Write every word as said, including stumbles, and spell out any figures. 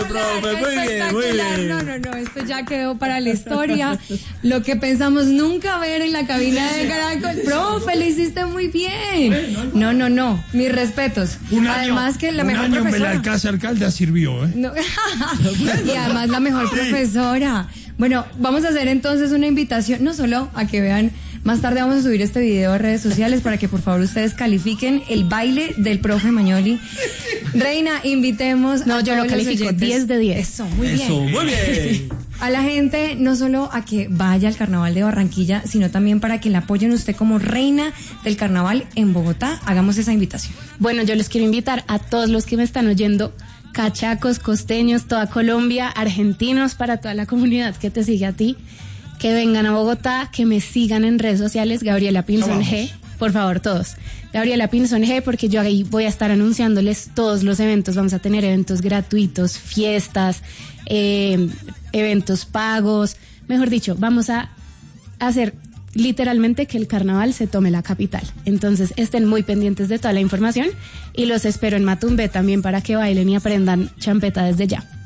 profe, muy bien, muy bien. No, no, no, esto ya quedó para la historia. Lo que pensamos nunca ver en la cabina de Caracol. Profe, le hiciste muy bien. No, no, no, mis respetos. Un año, además que la un mejor año en profesora. Belalcázar Caldas sirvió, ¿eh? No. Y además la mejor profesora. Bueno, vamos a hacer entonces una invitación, no solo a que vean, más tarde vamos a subir este video a redes sociales para que por favor ustedes califiquen el baile del profe Magnoli. Reina, invitemos No, a yo todos lo los califico oyentes. diez de diez. Eso, muy Eso, bien. muy bien. A la gente, no solo a que vaya al Carnaval de Barranquilla, sino también para que la apoyen usted como reina del Carnaval en Bogotá. Hagamos esa invitación. Bueno, yo les quiero invitar a todos los que me están oyendo, cachacos, costeños, toda Colombia, argentinos, para toda la comunidad que te sigue a ti, que vengan a Bogotá, que me sigan en redes sociales, Gabriela Pinzón G, por favor, todos. Gabriela Pinzón G, porque yo ahí voy a estar anunciándoles todos los eventos. Vamos a tener eventos gratuitos, fiestas, eh, eventos pagos. Mejor dicho, vamos a hacer literalmente que el carnaval se tome la capital. Entonces estén muy pendientes de toda la información y los espero en Matumbé también para que bailen y aprendan champeta desde ya.